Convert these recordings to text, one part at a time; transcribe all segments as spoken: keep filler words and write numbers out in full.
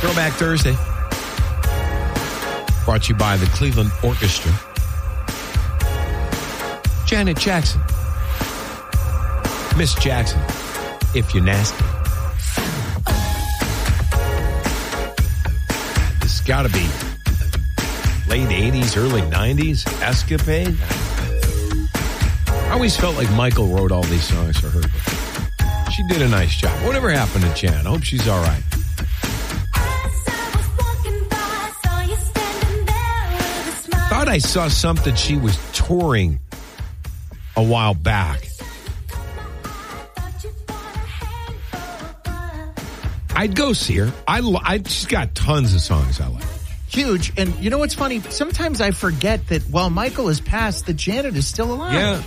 Throwback Thursday. Brought to you by the Cleveland Orchestra. Janet Jackson. Miss Jackson, if you're nasty. This has got to be late eighties, early nineties, Escapade. I always felt like Michael wrote all these songs for her. She did a nice job. Whatever happened to Jan? I hope she's all right. Thought I saw something she was touring a while back. I'd go see her. I, I, she's got tons of songs I like. Huge. And you know what's funny? Sometimes I forget that while Michael has passed, that Janet is still alive. Yeah.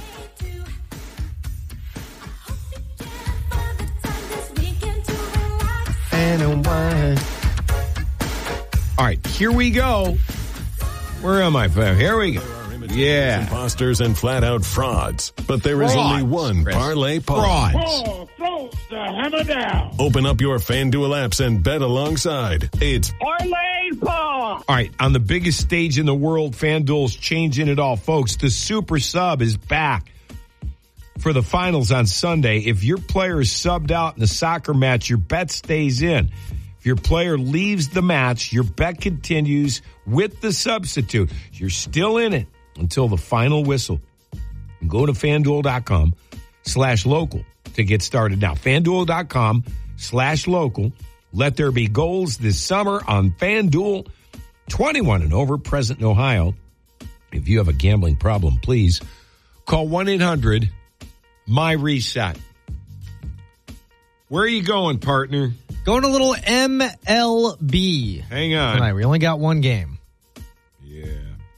And wine. All right, here we go. Where am I? Here we go. Yeah. Imposters and flat-out frauds. But there is Frauds, only one Chris. parlay pod. Frauds. Oh, throws the hammer down. Open up your FanDuel apps and bet alongside. It's Parlay Paul. All right, on the biggest stage in the world, FanDuel's changing it all, folks. The Super Sub is back for the finals on Sunday. If your player is subbed out in the soccer match, your bet stays in. If your player leaves the match, your bet continues with the substitute. You're still in it until the final whistle. Go to FanDuel.com slash local to get started now. FanDuel.com slash local. Let there be goals this summer on FanDuel. twenty-one and over, present in Ohio. If you have a gambling problem, please call one eight hundred M Y reset. Where are you going, partner? Going a little M L B. Hang on. Tonight. We only got one game. Yeah.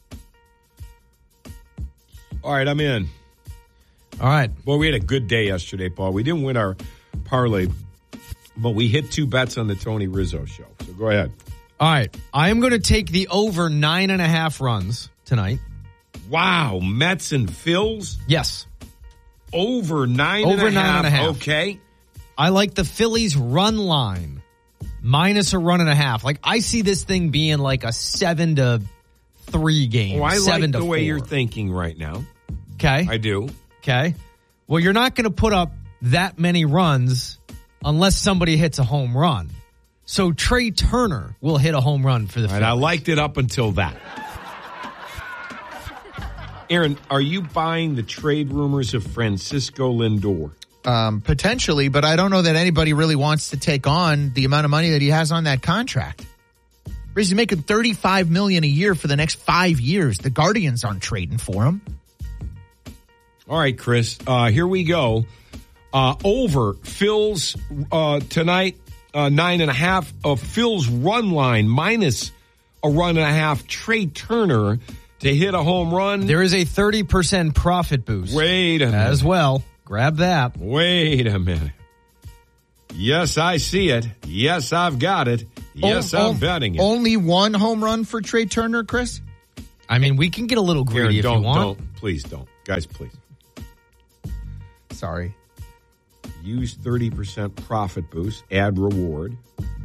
All right, I'm in. All right. Well, we had a good day yesterday, Paul. We didn't win our parlay, but we hit two bets on the Tony Rizzo show. So go ahead. All right. I am going to take the over nine and a half runs tonight. Wow. Mets and Phils? Yes. Over nine Over and a nine half. and a half. Okay. I like the Phillies run line minus a run and a half. Like, I see this thing being like a seven to three game. Oh, I seven like to the way four. you're thinking right now. Okay. I do. Okay. Well, you're not going to put up that many runs unless somebody hits a home run. So Trey Turner will hit a home run for the And Phillies. I liked it up until that. Aaron, are you buying the trade rumors of Francisco Lindor? Um, potentially, but I don't know that anybody really wants to take on the amount of money that he has on that contract. He's making thirty-five million dollars a year for the next five years. The Guardians aren't trading for him. All right, Chris, uh, here we go. Uh, over Phil's uh, tonight, uh, nine and a half of Phil's run line minus a run and a half. Trey Turner to hit a home run. There is a thirty percent profit boost. Wait a minute. As well. Grab that. Wait a minute. Yes, I see it. Yes, I've got it. Yes, Oh, I'm oh, betting it. Only one home run for Trey Turner, Chris? I mean, we can get a little greedy Aaron, if don't, you want. don't. Please don't. Guys, please. Sorry. Use thirty percent profit boost. Add reward.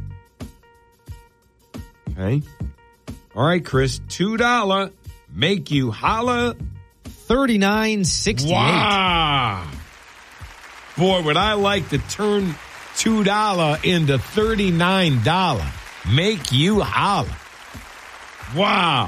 Okay. All right, Chris. two dollars. Make you holla. thirty-nine sixty-eight. Wow. Boy, would I like to turn two dollars into thirty-nine dollars. Make you holla. Wow.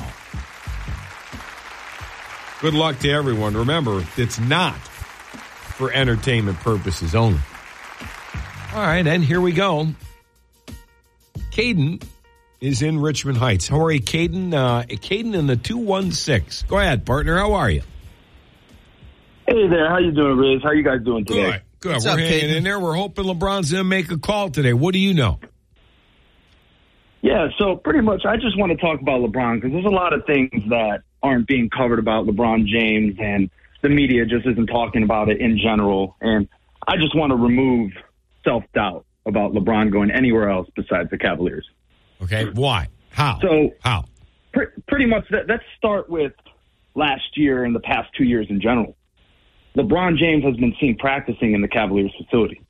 Good luck to everyone. Remember, it's not for entertainment purposes only. All right, and here we go. Caden is in Richmond Heights. How are you, Caden? Uh, Caden in the two one six. Go ahead, partner. How are you? Hey there, how you doing, Riz? How you guys doing today? Good. Good. What's We're up, hanging Caden? in there. We're hoping LeBron's going to make a call today. What do you know? Yeah, so pretty much I just want to talk about LeBron because there's a lot of things that aren't being covered about LeBron James, and the media just isn't talking about it in general. And I just want to remove self-doubt about LeBron going anywhere else besides the Cavaliers. Okay. Why? How? So How? pr- pretty much that, let's start with last year and the past two years in general. LeBron James has been seen practicing in the Cavaliers facility.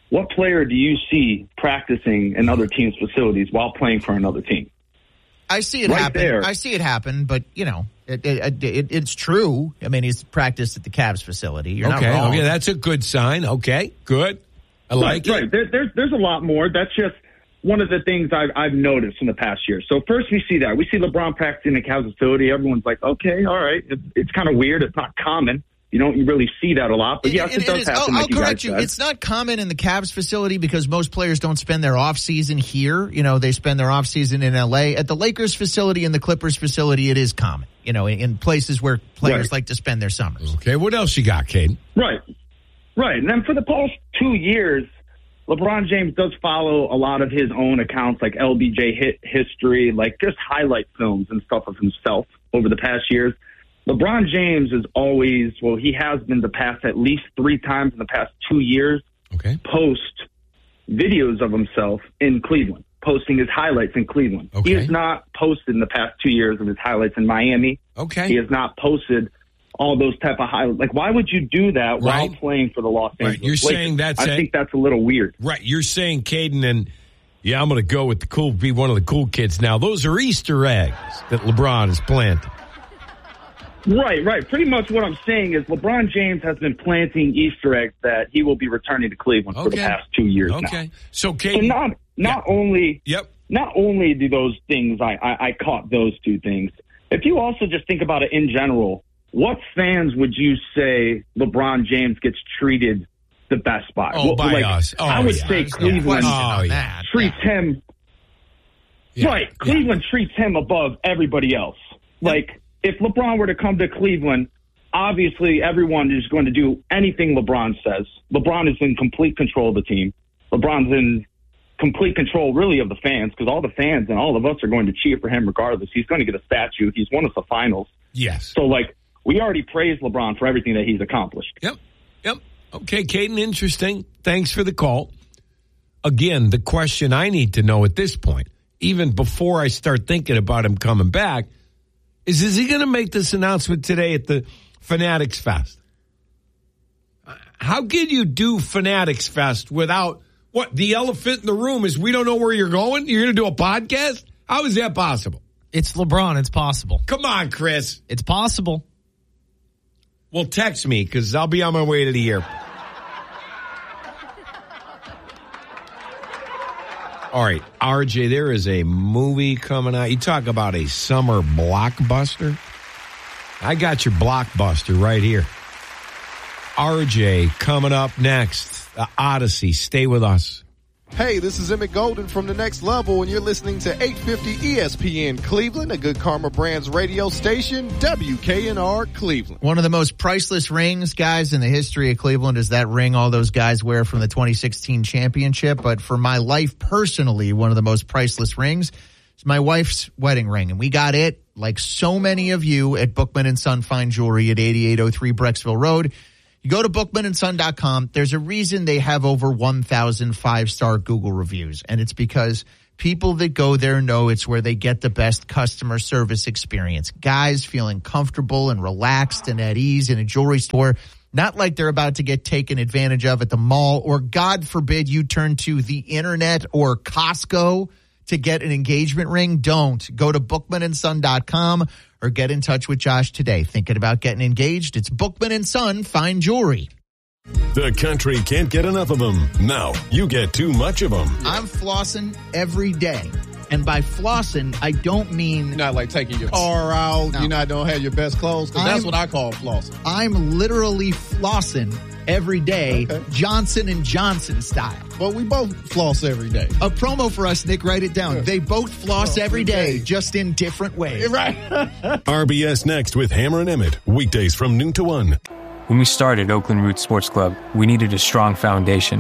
what player do you see practicing in other teams' facilities while playing for another team? I see it Right happen. there. I see it happen, but, you know, it, it, it, it's true. I mean, he's practiced at the Cavs facility. You're okay, not wrong. okay, that's a good sign. Okay, good. I like right, it. Right. There, there's there's a lot more. That's just one of the things I've, I've noticed in the past year. So first we see that. We see LeBron practicing at the Cavs facility. Everyone's like, okay, all right. It, it's kind of weird. It's not common. You don't really see that a lot. But yes, it, it, it does is, happen. I'll, like I'll you correct guys you. said. It's not common in the Cavs facility because most players don't spend their off season here. You know, they spend their off season in L A. At the Lakers facility and the Clippers facility, it is common. You know, in, in places where players Right. like to spend their summers. Okay, what else you got, Caden? Right. Right. And then for the past two years, LeBron James does follow a lot of his own accounts, like L B J hit history, like just highlight films and stuff of himself over the past years. LeBron James is always, well, he has been the past at least three times in the past two years, Okay. post videos of himself in Cleveland, posting his highlights in Cleveland. Okay. He has not posted in the past two years of his highlights in Miami. Okay. He has not posted all those type of highlights. Like, why would you do that while Right. playing for the Los Right. Angeles You're Lakers? saying that's I a- think that's a little weird. Right, you're saying Caden and yeah, I'm going to go with the cool, be one of the cool kids now. Those are Easter eggs that LeBron has planted. Right, right. Pretty much what I'm saying is LeBron James has been planting Easter eggs that he will be returning to Cleveland for the Okay. past two years Okay, now. so So Caden, not not only yep, not only do those things I, I, I caught those two things. If you also just think about it in general, what fans would you say LeBron James gets treated the best by? Oh, Well, by like, us. Oh, I would yeah. say There's no Cleveland question Oh, on yeah. that. treats him yeah. right. Yeah. Cleveland treats him above everybody else. Like, if LeBron were to come to Cleveland, obviously everyone is going to do anything LeBron says. LeBron is in complete control of the team. LeBron's in complete control, really, of the fans, because all the fans and all of us are going to cheer for him regardless. He's going to get a statue. He's won us the finals. Yes. So, like, we already praised LeBron for everything that he's accomplished. Yep. Yep. Okay, Caden, interesting. Thanks for the call. Again, the question I need to know at this point, even before I start thinking about him coming back, is is he going to make this announcement today at the Fanatics Fest? How can you do Fanatics Fest without, what, the elephant in the room is we don't know where you're going? You're going to do a podcast? How is that possible? It's LeBron. It's possible. Come on, Chris. It's possible. Well, text me because I'll be on my way to the airport. All right, R J, there is a movie coming out. You talk about a summer blockbuster. I got your blockbuster right here. R J coming up next. The Odyssey. Stay with us. Hey, this is Emmett Golden from The Next Level, and you're listening to eight fifty E S P N Cleveland, a Good Karma Brands radio station, W K N R Cleveland. One of the most priceless rings, guys, in the history of Cleveland is that ring all those guys wear from the twenty sixteen championship. But for my life personally, one of the most priceless rings is my wife's wedding ring. And we got it, like so many of you, at Bookman and Son Fine Jewelry at eighty-eight oh three Brecksville Road. You go to bookman and son dot com. There's a reason they have over one thousand five-star Google reviews, and it's because people that go there know it's where they get the best customer service experience. Guys feeling comfortable and relaxed and at ease in a jewelry store, not like they're about to get taken advantage of at the mall, or God forbid you turn to the internet or Costco to get an engagement ring. Don't. Go to bookman and son dot com or get in touch with Josh today. Thinking about getting engaged? It's Bookman and Son Fine Jewelry. The country can't get enough of them. Now you get too much of them. I'm flossing every day. And by flossing, I don't mean You're not like taking your car out. No. You're not don't have your best clothes, because that's I'm- what I call flossing. I'm literally flossing every day, Okay. Johnson Johnson and Johnson style. Well, we both floss every day. A promo for us, Nick. Write it down. Yeah. They both floss Oh, every day, okay. just in different ways. Right. R B S Next with Hammer and Emmett. Weekdays from noon to one. When we started Oakland Roots Sports Club, we needed a strong foundation.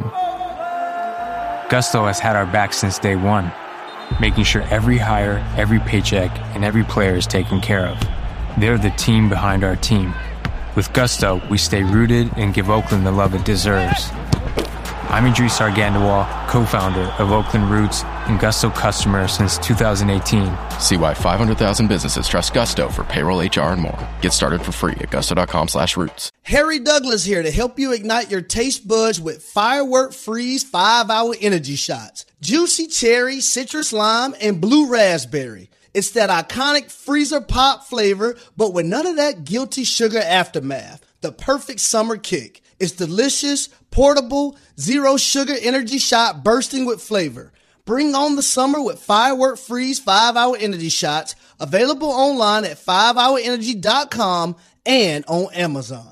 Gusto has had our back since day one, making sure every hire, every paycheck, and every player is taken care of. They're the team behind our team. With Gusto, we stay rooted and give Oakland the love it deserves. I'm Idris Argandawal, co-founder of Oakland Roots and Gusto customer since two thousand eighteen. See why five hundred thousand businesses trust Gusto for payroll, H R, and more. Get started for free at gusto dot com slash roots. Harry Douglas here to help you ignite your taste buds with Firework Freeze five hour Energy Shots. Juicy cherry, citrus lime, and blue raspberry. It's that iconic freezer pop flavor, but with none of that guilty sugar aftermath. The perfect summer kick. It's delicious, portable, zero sugar energy shot bursting with flavor. Bring on the summer with Firework Freeze five hour Energy Shots. Available online at five hour energy dot com and on Amazon.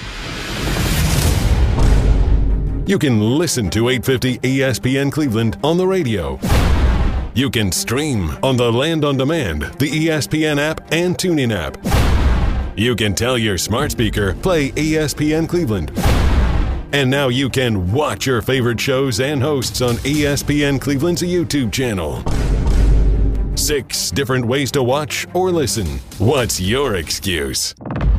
You can listen to eight fifty E S P N Cleveland on the radio. You can stream on the Land on Demand, the E S P N app, and TuneIn app. You can tell your smart speaker, play E S P N Cleveland. And now you can watch your favorite shows and hosts on E S P N Cleveland's YouTube channel. Six different ways to watch or listen. What's your excuse?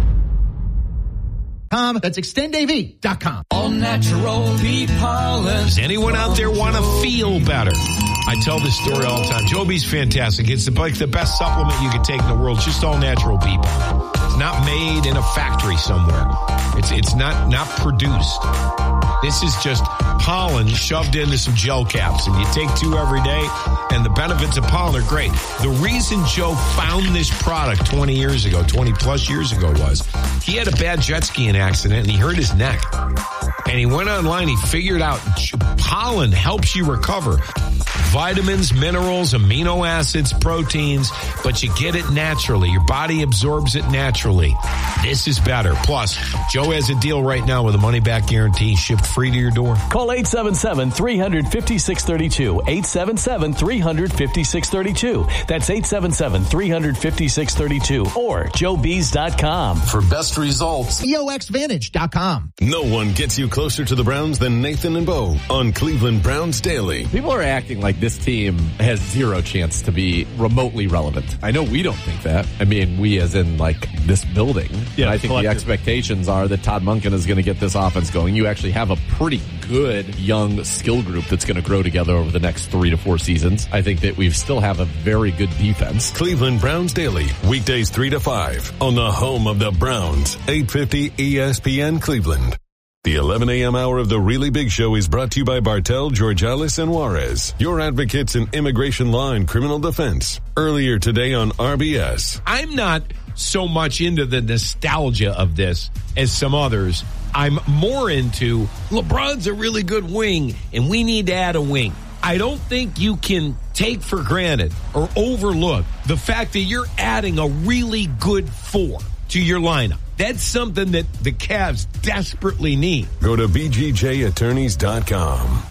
That's extend A V dot com. All natural bee pollen. Does anyone out there want to feel better? I tell this story all the time. Joby's fantastic. It's like the best supplement you can take in the world. It's just all natural people. It's not made in a factory somewhere. It's it's not not produced. This is just pollen shoved into some gel caps, and you take two every day, and the benefits of pollen are great. The reason Joe found this product twenty years ago, twenty plus years ago, was he had a bad jet skiing accident, and he hurt his neck. And he went online, he figured out pollen helps you recover. Vitamins, minerals, amino acids, proteins, but you get it naturally. Your body absorbs it naturally. This is better. Plus, Joe has a deal right now with a money-back guarantee shipped free to your door. Call eight seven seven, three five six, three two. eight seven seven, three five six, three two. That's eight seven seven, three five six, three two or joe bees dot com. For best results, E O X Vantage dot com. No one gets you closer to the Browns than Nathan and Bo on Cleveland Browns Daily. People are acting like this team has zero chance to be remotely relevant. I know we don't think that. I mean, we as in like this building. Yeah, I think collective. The expectations are that Todd Monken is going to get this offense going. You actually have a pretty good young skill group that's going to grow together over the next three to four seasons. I think that we still have a very good defense. Cleveland Browns Daily, weekdays three to five on the home of the Browns, eight fifty E S P N Cleveland. The eleven a.m. hour of The Really Big Show is brought to you by Bartel, Georgalis, and Juarez, your advocates in immigration law and criminal defense. Earlier today on R B S. I'm not so much into the nostalgia of this as some others. I'm more into LeBron's a really good wing, and we need to add a wing. I don't think you can take for granted or overlook the fact that you're adding a really good four to your lineup. That's something that the Cavs desperately need. Go to b g j attorneys dot com.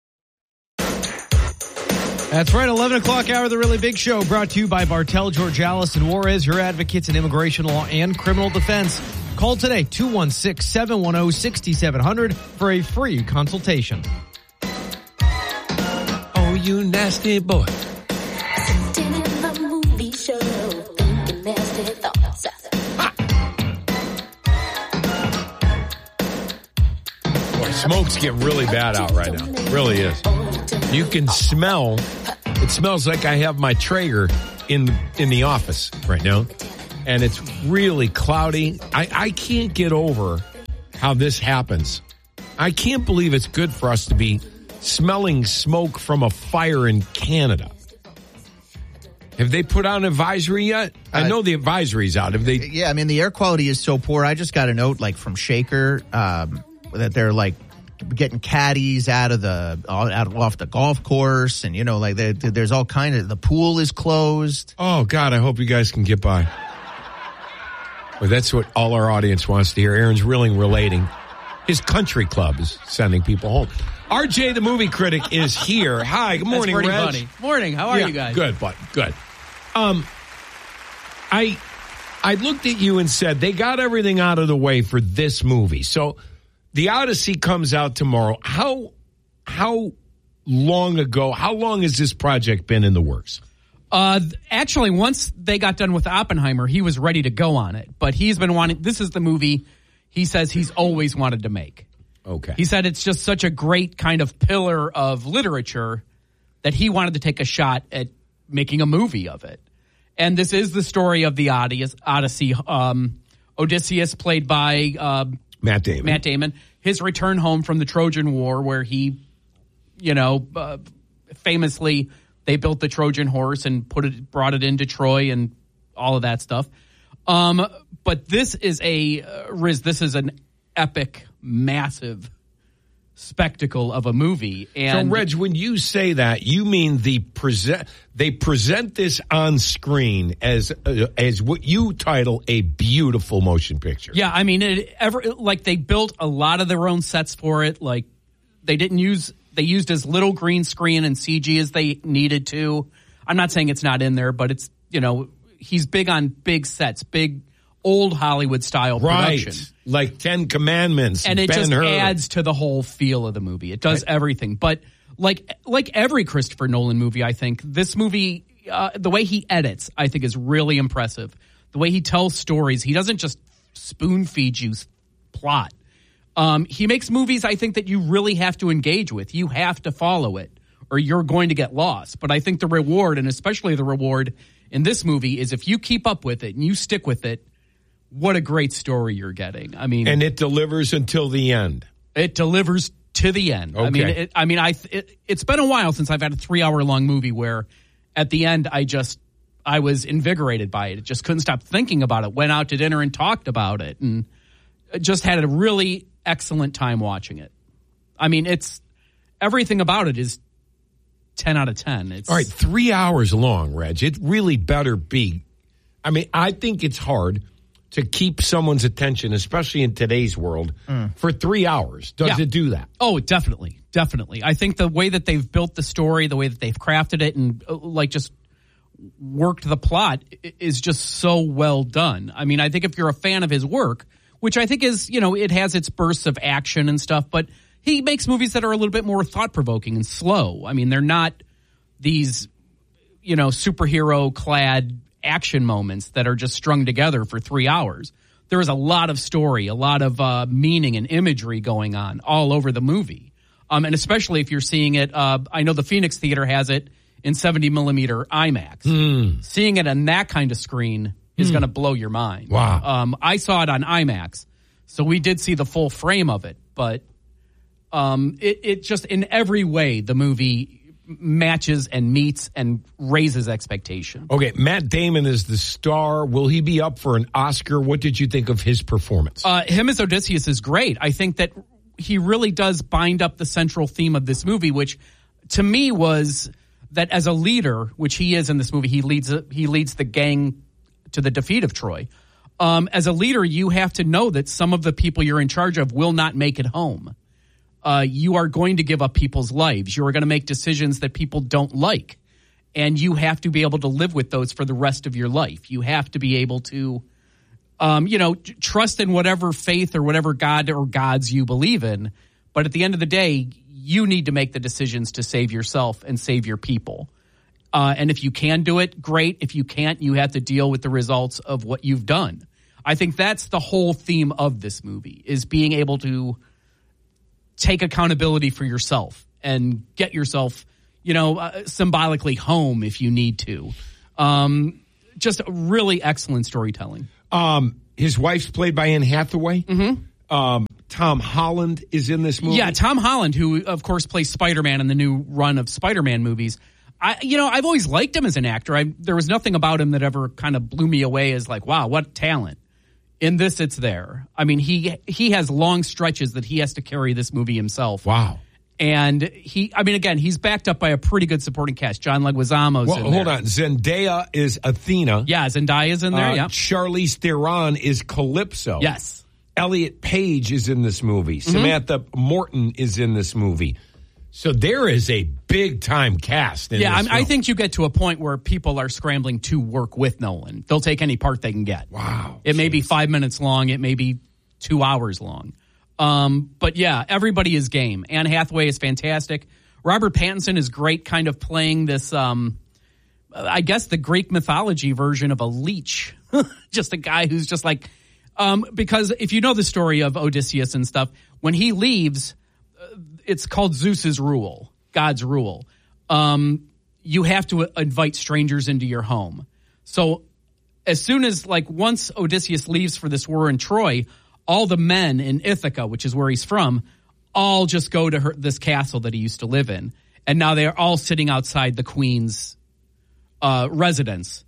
That's right, eleven o'clock hour of The Really Big Show, brought to you by Bartel, Georgalis, and Juarez, your advocates in immigration law and criminal defense. Call today, two one six, seven one zero, six seven zero zero for a free consultation. Oh, you nasty boy. Sitting in the movie show, thinking nasty thoughts. Smoke's getting really bad out right now. It really is. You can smell, it smells like I have my Traeger in, in the office right now. And it's really cloudy. I, I can't get over how this happens. I can't believe it's good for us to be smelling smoke from a fire in Canada. Have they put out an advisory yet? I know the advisory's out. Have they? Yeah, I mean, the air quality is so poor. I just got a note like from Shaker um, that they're like getting caddies out of the out of, off the golf course, and you know, like they, there's all kind of the pool is closed. Oh God, I hope you guys can get by. Well, that's what all our audience wants to hear. Aaron's Rilling relating. His country club is sending people home. R J, the movie critic, is here. Hi, good morning, That's Reg. Funny. Morning. How are yeah, you guys? Good, bud. Good. Um, I I looked at you and said they got everything out of the way for this movie. So The Odyssey comes out tomorrow. How how long ago? How long has this project been in the works? Uh, actually, once they got done with Oppenheimer, he was ready to go on it. But he's been wanting. This is the movie he says he's always wanted to make. Okay. He said it's just such a great kind of pillar of literature that he wanted to take a shot at making a movie of it. And this is the story of the Odyssey. Um, Odysseus, played by uh, Matt Damon. Matt Damon. His return home from the Trojan War, where he, you know, uh, famously they built the Trojan horse and put it, brought it into Troy and all of that stuff. Um, but this is a uh, Riz. This is an epic, massive spectacle of a movie. And so, Reg, when you say that, you mean the present? They present this on screen as uh, as what you title a beautiful motion picture. Yeah, I mean, it ever like they built a lot of their own sets for it. Like they didn't use they used as little green screen and C G as they needed to. I'm not saying it's not in there, but it's, you know, he's big on big sets, big old Hollywood style right. production. Like Ten Commandments. And it Ben just Hur. adds to the whole feel of the movie. It does right. everything. But like like every Christopher Nolan movie, I think, this movie, uh, the way he edits, I think is really impressive. The way he tells stories, he doesn't just spoon feed you plot. Um, he makes movies, I think, that you really have to engage with. You have to follow it or you're going to get lost. But I think the reward, and especially the reward in this movie, is if you keep up with it and you stick with it, what a great story you're getting. I mean, and it delivers until the end. It delivers to the end. Okay. I mean, it, I mean, I it, it's been a while since I've had a three-hour long movie where, at the end, I just I was invigorated by it. I just couldn't stop thinking about it. Went out to dinner and talked about it, and just had a really excellent time watching it. I mean, it's everything about it is ten out of ten. It's all right. Three hours long, Reg. It really better be. I mean, I think it's hard to keep someone's attention, especially in today's world, mm. for three hours. Does yeah. it do that? Oh, definitely. Definitely. I think the way that they've built the story, the way that they've crafted it and uh, like just worked the plot is just so well done. I mean, I think if you're a fan of his work, which I think is, you know, it has its bursts of action and stuff, but he makes movies that are a little bit more thought-provoking and slow. I mean, they're not these, you know, superhero-clad action moments that are just strung together for three hours. There is a lot of story, a lot of uh, meaning and imagery going on all over the movie. Um, and especially if you're seeing it, uh, I know the Phoenix Theater has it in seventy millimeter IMAX. Mm. Seeing it on that kind of screen is mm. going to blow your mind. Wow. Um, I saw it on IMAX, so we did see the full frame of it, but um, it, it just in every way, the movie matches and meets and raises expectation. Okay, Matt Damon is the star. Will he be up for an Oscar? What did you think of his performance? Uh, him as Odysseus is great. I think that he really does bind up the central theme of this movie, which to me was that as a leader, which he is in this movie, he leads he leads the gang to the defeat of Troy. Um, as a leader, you have to know that some of the people you're in charge of will not make it home. Uh, you are going to give up people's lives. You are going to make decisions that people don't like. And you have to be able to live with those for the rest of your life. You have to be able to, um, you know, trust in whatever faith or whatever God or gods you believe in. But at the end of the day, you need to make the decisions to save yourself and save your people. Uh, and if you can do it, great. If you can't, you have to deal with the results of what you've done. I think that's the whole theme of this movie, is being able to take accountability for yourself and get yourself, you know, uh, symbolically home if you need to. Um, just really excellent storytelling. Um, his wife's played by Anne Hathaway. Mm-hmm. Um, Tom Holland is in this movie. Yeah, Tom Holland, who, of course, plays Spider-Man in the new run of Spider-Man movies. I, you know, I've always liked him as an actor. I, there was nothing about him that ever kind of blew me away as like, wow, what talent. In this, it's there. I mean, he he has long stretches that he has to carry this movie himself. Wow. And he, I mean, again, he's backed up by a pretty good supporting cast. John Leguizamo's well, in hold there. on. Zendaya is Athena. Yeah, Zendaya's in there, uh, yeah. Charlize Theron is Calypso. Yes. Elliot Page is in this movie. Mm-hmm. Samantha Morton is in this movie. So there is a big-time cast in yeah, this I, I think you get to a point where people are scrambling to work with Nolan. They'll take any part they can get. Wow. It may be five minutes long. It may be two hours long. Um, but, yeah, everybody is game. Anne Hathaway is fantastic. Robert Pattinson is great kind of playing this, um, I guess, the Greek mythology version of a leech. Just a guy who's just like um, – because if you know the story of Odysseus and stuff, when he leaves – it's called Zeus's rule, God's rule. Um, you have to invite strangers into your home. So as soon as, like, once Odysseus leaves for this war in Troy, all the men in Ithaca, which is where he's from, all just go to her, this castle that he used to live in. And now they're all sitting outside the queen's uh, residence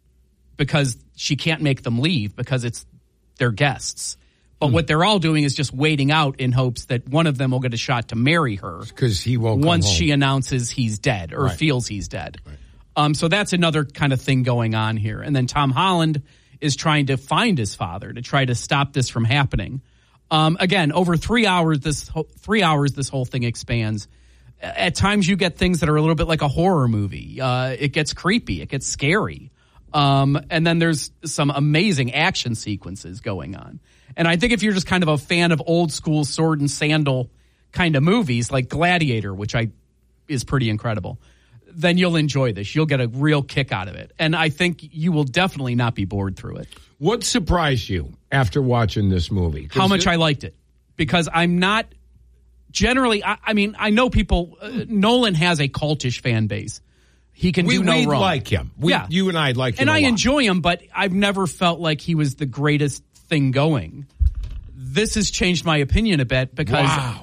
because she can't make them leave because it's their guests. But mm. what they're all doing is just waiting out in hopes that one of them will get a shot to marry her. Because he won't come once home. she announces he's dead or Right. feels he's dead. Right. Um, so that's another kind of thing going on here. And then Tom Holland is trying to find his father to try to stop this from happening. Um, again, over three hours, this ho- three hours, this whole thing expands. At times, you get things that are a little bit like a horror movie. Uh, it gets creepy. It gets scary. Um, and then there's some amazing action sequences going on. And I think if you're just kind of a fan of old school sword and sandal kind of movies like Gladiator, which I is pretty incredible, then you'll enjoy this. You'll get a real kick out of it. And I think you will definitely not be bored through it. What surprised you after watching this movie? How much it, I liked it. Because I'm not generally, I, I mean, I know people, uh, Nolan has a cultish fan base. He can we, do no we wrong. like him. We, yeah. You and I like him And a I lot. enjoy him, but I've never felt like he was the greatest thing going. This has changed my opinion a bit because wow.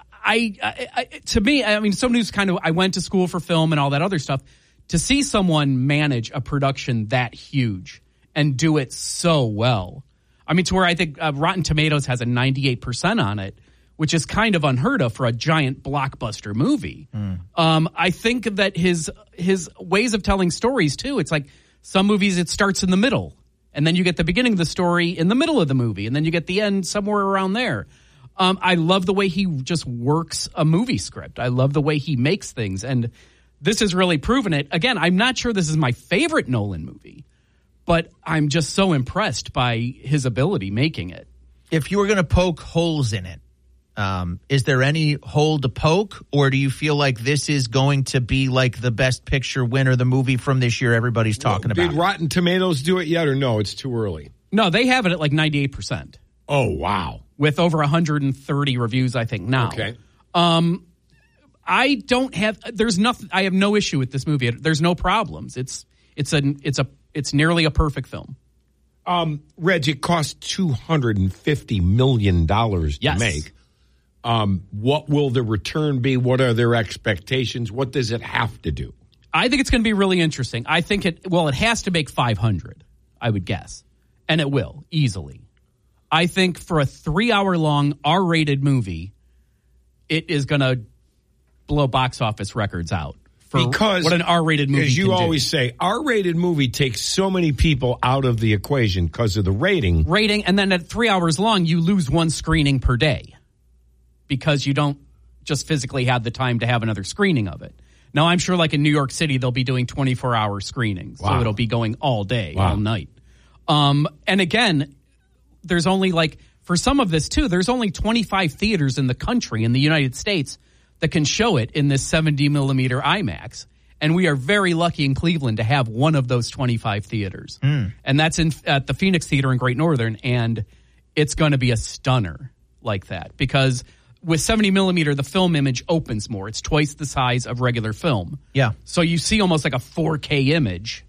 I, I, I, to me, I mean, somebody who's kind of, I went to school for film and all that other stuff, to see someone manage a production that huge and do it so well. I mean, to where I think uh, Rotten Tomatoes has a ninety-eight percent on it, which is kind of unheard of for a giant blockbuster movie. Mm. Um, I think that his his ways of telling stories, too, it's like some movies, it starts in the middle, and then you get the beginning of the story in the middle of the movie, and then you get the end somewhere around there. Um, I love the way he just works a movie script. I love the way he makes things, and this has really proven it. Again, I'm not sure this is my favorite Nolan movie, but I'm just so impressed by his ability making it. If you were going to poke holes in it, um, is there any hole to poke, or do you feel like this is going to be like the Best Picture winner, the movie from this year everybody's talking well, about? Did Rotten Tomatoes do it yet, or no? It's too early. No, they have it at like ninety-eight percent. Oh, wow. With over one hundred thirty reviews, I think, now. Okay. Um, I don't have, there's nothing, I have no issue with this movie. There's no problems. It's, it's a, it's a, it's nearly a perfect film. Um, Reg, it cost two hundred fifty million dollars to yes. make. Um, what will the return be? What are their expectations? What does it have to do? I think it's going to be really interesting. I think it, well, it has to make five hundred, I would guess. And it will, easily. I think for a three-hour-long R-rated movie, it is going to blow box office records out. For because what an R-rated movie as you can always do. say, R-rated movie takes so many people out of the equation because of the rating. Rating, and then at three hours long, you lose one screening per day because you don't just physically have the time to have another screening of it. Now, I'm sure like in New York City, they'll be doing twenty-four hour screenings, wow. so it'll be going all day, wow. all night. Um, and again, there's only like, for some of this too, there's only twenty-five theaters in the country, in the United States, that can show it in this seventy millimeter IMAX. And we are very lucky in Cleveland to have one of those twenty-five theaters. Mm. And that's in at the Phoenix Theater in Great Northern. And it's going to be a stunner like that because with seventy millimeter, the film image opens more. It's twice the size of regular film. Yeah. So you see almost like a four K image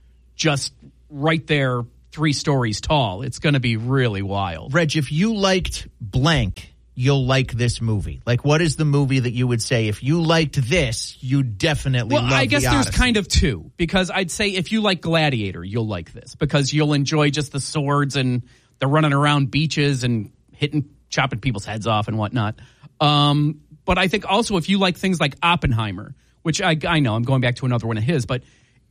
just right there, three stories tall. It's going to be really wild. Reg, if you liked blank, you'll like this movie. Like, what is the movie that you would say, if you liked this, you definitely well, love I guess the there's Odyssey? kind of two, because I'd say if you like Gladiator, you'll like this, because you'll enjoy just the swords and the running around beaches and hitting, chopping people's heads off and whatnot. Um, but I think also if you like things like Oppenheimer, which I, I know I'm going back to another one of his, but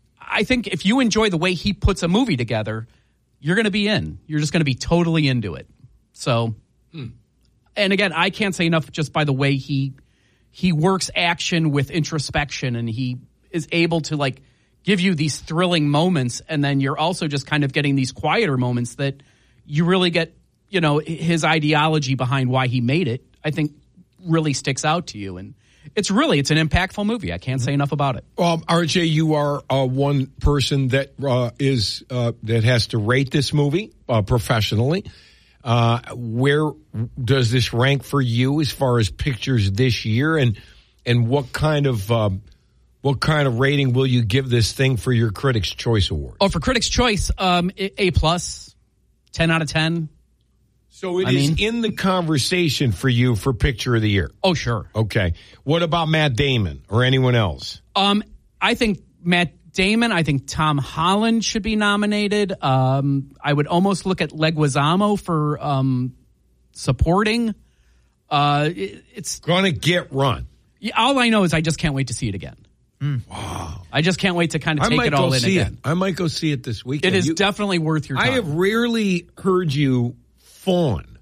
I think if you enjoy the way he puts a movie together, you're going to be in. You're just going to be totally into it. So, hmm. and again, I can't say enough just by the way he he works action with introspection, and he is able to like give you these thrilling moments, and then you're also just kind of getting these quieter moments that you really get, you know, his ideology behind why he made it, I think really sticks out to you. And it's really, it's an impactful movie. I can't say enough about it. Um, R J, you are uh, one person that uh, is uh, that has to rate this movie uh, professionally. Uh, where does this rank for you as far as pictures this year, and and what kind of um, what kind of rating will you give this thing for your Critics' Choice Award? Oh, for Critics' Choice, um, A plus, ten out of ten. So it I is mean- in the conversation for you for Picture of the Year. Oh, sure. Okay. What about Matt Damon or anyone else? Um, I think Matt Damon, I think Tom Holland should be nominated. Um, I would almost look at Leguizamo for um, supporting. Uh, it, it's going to get run. Yeah, all I know is I just can't wait to see it again. Mm. Wow. I just can't wait to kind of I take might it all go in see again. it. I might go see it this weekend. It is You- definitely worth your time. I have rarely heard you fawn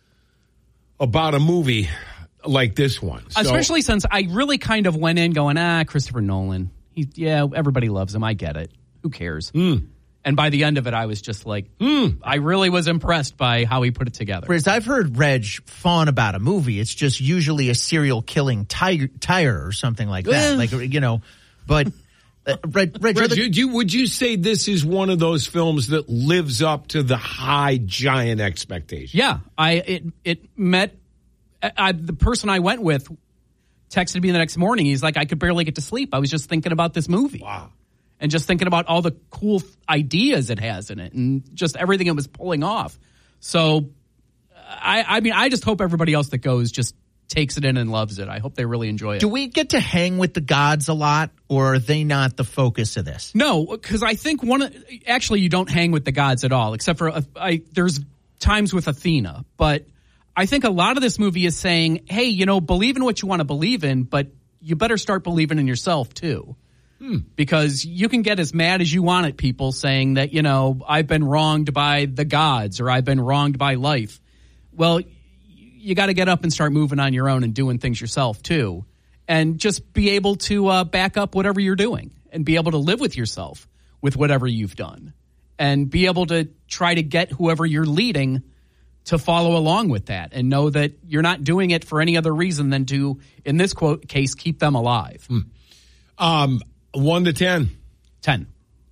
about a movie like this one. So- Especially since I really kind of went in going, ah, Christopher Nolan. He, yeah, everybody loves him. I get it. Who cares? Mm. And by the end of it, I was just like, mm. I really was impressed by how he put it together. Whereas I've heard Reg fawn about a movie. It's just usually a serial killing tiger, tire or something like that. Eh. Like, you know, but uh, Reg, Reg, Reg, you're the- you- you- would you say this is one of those films that lives up to the high giant expectations? Yeah, I it it met I, I, the person I went with texted me the next morning. He's like, I could barely get to sleep. I was just thinking about this movie. Wow. And just thinking about all the cool ideas it has in it and just everything it was pulling off. So, I, I mean, I just hope everybody else that goes just takes it in and loves it. I hope they really enjoy it. do we get to hang with the gods a lot, or are they not the focus of this? No, because I think one of, actually you don't hang with the gods at all, except for, uh, I, there's times with Athena. But I think a lot of this movie is saying, hey, you know, believe in what you want to believe in, but you better start believing in yourself too. Hmm. Because you can get as mad as you want at people saying that, you know, I've been wronged by the gods or I've been wronged by life. Well, you got to get up and start moving on your own and doing things yourself too. And just be able to uh, back up whatever you're doing and be able to live with yourself with whatever you've done and be able to try to get whoever you're leading to follow along with that and know that you're not doing it for any other reason than to, in this quote case, keep them alive. Hmm. Um, one to ten. Ten.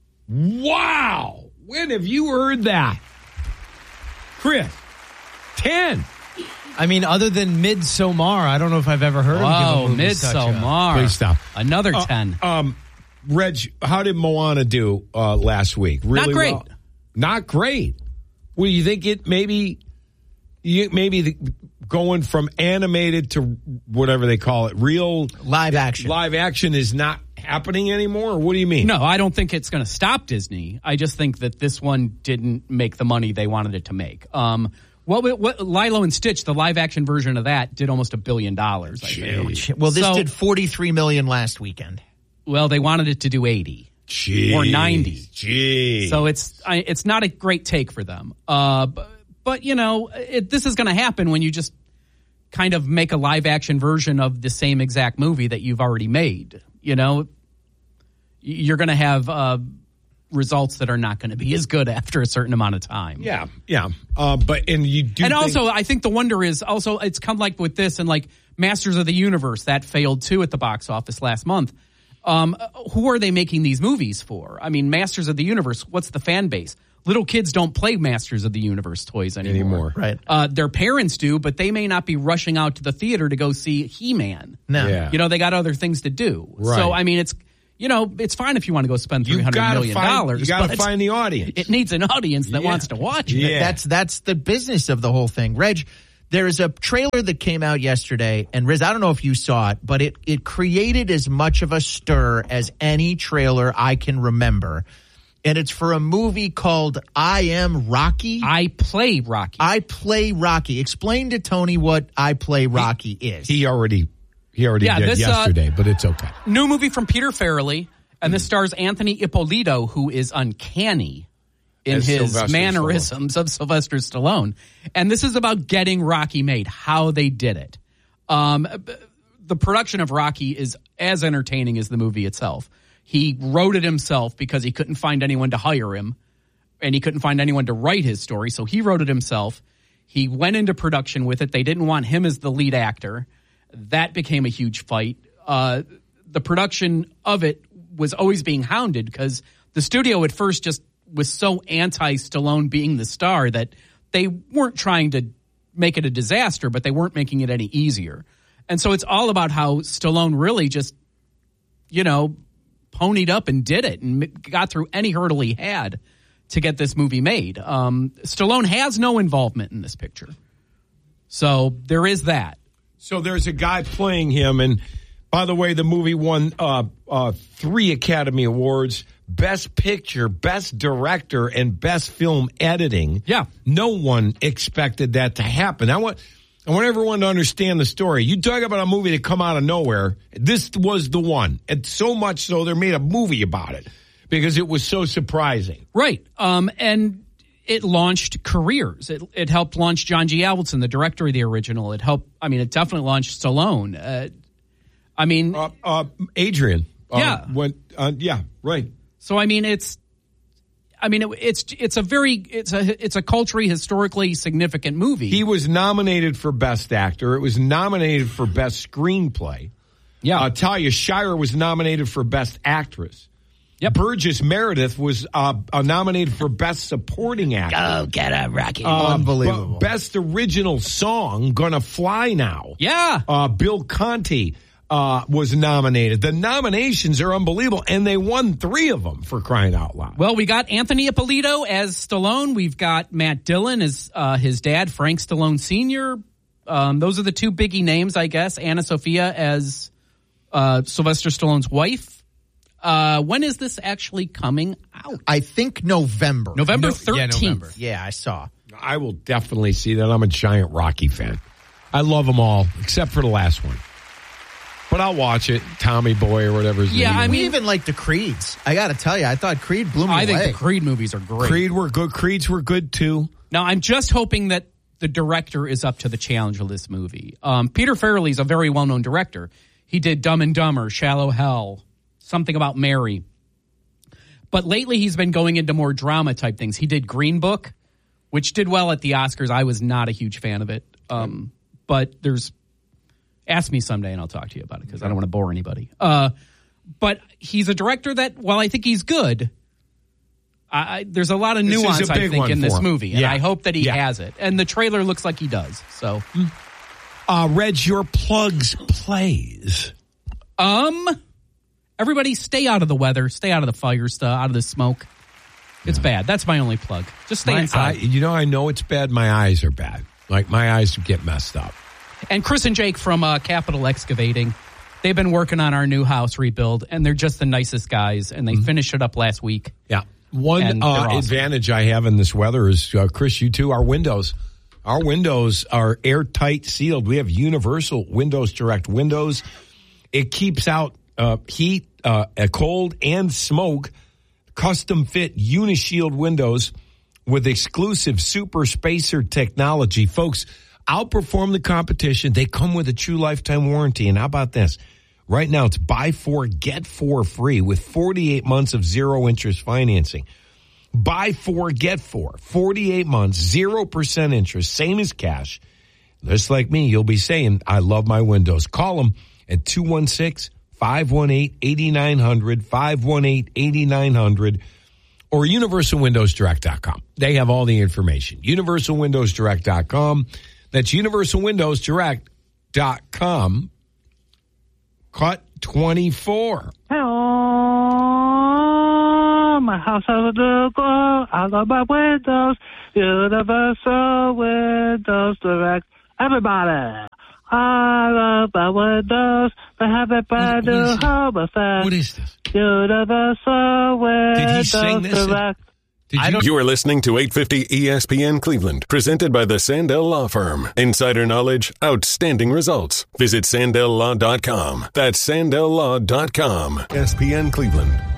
Wow. When have you heard that? Chris, ten. I mean, other than Midsommar, I don't know if I've ever heard Oh, of a movie such a- Midsommar. Please stop. Another Uh, ten. Um, Reg, how did Moana do uh, last week? Really Not great. well? Not great. Well, you think it maybe, you, maybe the, going from animated to whatever they call it, real live action. Live action is not happening anymore? Or what do you mean? No, I don't think it's going to stop Disney. I just think that this one didn't make the money they wanted it to make. Um, what, what Lilo and Stitch, the live action version of that, did almost a billion dollars. I think. Well, this So- did forty-three million last weekend. Well, they wanted it to do eighty Jeez. or ninety. Jeez. So it's I, it's not a great take for them. Uh, but, but you know, it, this is going to happen when you just kind of make a live action version of the same exact movie that you've already made. You know, you're going to have uh, results that are not going to be as good after a certain amount of time. Yeah, yeah. Uh, but and you do, and think- also, I think the wonder is also it's come like with this and like Masters of the Universe that failed too at the box office last month. Um, who are they making these movies for? I mean, Masters of the Universe. What's the fan base? Little kids don't play Masters of the Universe toys anymore. Anymore. Right. Uh, their parents do, but they may not be rushing out to the theater to go see He-Man. No. Yeah. You know, they got other things to do. Right. So, I mean, it's, you know, it's fine if you want to go spend three you hundred gotta million find, dollars. you got to but find the audience. it needs an audience that Yeah. wants to watch it. Yeah. That's that's the business of the whole thing. Reg, there is a trailer that came out yesterday, and Riz, I don't know if you saw it, but it, it created as much of a stir as any trailer I can remember. And it's for a movie called I Am Rocky. I Play Rocky. I Play Rocky. Explain to Tony what I Play Rocky is. He already, he already Yeah, did this, uh, yesterday, but it's okay. New movie from Peter Farrelly, and this stars Anthony Ippolito, who is uncanny in As his Sylvester mannerisms of Sylvester Stallone. And this is about getting Rocky made, how they did it. Um, b- the production of Rocky is as entertaining as the movie itself. He wrote it himself because he couldn't find anyone to hire him, and he couldn't find anyone to write his story, so he wrote it himself. He went into production with it. They didn't want him as the lead actor. That became a huge fight. Uh, the production of it was always being hounded because the studio at first just was so anti-Stallone being the star that they weren't trying to make it a disaster, but they weren't making it any easier. And so it's all about how Stallone really just, you know, ponied up and did it and got through any hurdle he had to get this movie made. Um, Stallone has no involvement in this picture. So there is that. So there's a guy playing him, and by the way, the movie won uh, uh, three Academy Awards: Best Picture, Best Director, and Best Film Editing. Yeah, no one expected that to happen. I want, I want everyone to understand the story. You talk about a movie that come out of nowhere. This was the one, and so much so they made a movie about it because it was so surprising. Right, um, and. It launched careers. It, it helped launch John G. Avildsen, the director of the original. It helped, I mean, it definitely launched Stallone. Uh, I mean... Uh, uh, Adrian. Yeah. Uh, went, uh, yeah, right. So, I mean, it's... I mean, it, it's it's a very... It's a it's a culturally, historically significant movie. He was nominated for Best Actor. It was nominated for Best Screenplay. Yeah. Uh, Talia Shire was nominated for Best Actress. Yep. Burgess Meredith was uh, uh, nominated for Best Supporting Actor. Go get a Rocky. Uh, Unbelievable. Best Original Song, Gonna Fly Now. Yeah. Uh, Bill Conti uh, was nominated. The nominations are unbelievable, and they won three of them, for crying out loud. Well, we got Anthony Ippolito as Stallone. We've got Matt Dillon as uh, his dad, Frank Stallone Senior Um, those are the two biggie names, I guess. Anna Sophia as uh, Sylvester Stallone's wife. Uh, when is this actually coming out? I think November. November No- thirteenth. Yeah, November. Yeah, I saw. I will definitely see that. I'm a giant Rocky fan. I love them all, except for the last one. But I'll watch it. Tommy Boy or whatever his Yeah, name I is. mean, We even like the Creeds. I got to tell you, I thought Creed blew me I away. think the Creed movies are great. Creed were good. Creeds were good, too. Now, I'm just hoping that the director is up to the challenge of this movie. Um, Peter Farrelly's a very well-known director. He did Dumb and Dumber, Shallow Hell, Something About Mary. But lately he's been going into more drama-type things. He did Green Book, which did well at the Oscars. I was not a huge fan of it. Um, but there's... Ask me someday and I'll talk to you about it because I don't want to bore anybody. Uh, but he's a director that, while I think he's good, I, I, there's a lot of This is nuance, a I big think, one in for this him. movie. And Yeah. I hope that he Yeah. has it. And the trailer looks like he does. So, Uh, Reg, your plugs plays. um, everybody stay out of the weather. Stay out of the fire stuff, out of the smoke. It's bad. That's my only plug. Just stay My inside. eye- you know, I know it's bad. My eyes are bad. Like, my eyes get messed up. And Chris and Jake from uh, Capital Excavating, they've been working on our new house rebuild, and they're just the nicest guys, and they Mm-hmm. finished it up last week. Yeah. One And uh, they're awesome. advantage I have in this weather is, uh, Chris, you too, our windows. Our windows are airtight sealed. We have Universal Windows Direct windows. It keeps out uh, heat, uh, cold, and smoke. Custom fit Unishield windows with exclusive super spacer technology. Folks, outperform the competition. They come with a true lifetime warranty. And how about this? Right now, it's buy four, get four free with forty-eight months of zero interest financing. Buy four, get four. forty-eight months, zero percent interest, same as cash. Just like me, you'll be saying, I love my windows. Call them at two one six, five one eight, eight nine zero zero, five one eight, eight nine zero zero, or universal windows direct dot com. They have all the information. universal windows direct dot com. That's universal windows direct dot com. Cut twenty-four. Hello, my house has a door. I love my windows. Universal Windows Direct. Everybody, I love my windows. They have a brand new home effect. What is this? Universal Windows Did he sing this? Direct. Did you? You are listening to eight fifty E S P N Cleveland, presented by the Sandell Law Firm. Insider knowledge, outstanding results. Visit sandell law dot com. That's sandell law dot com. E S P N Cleveland.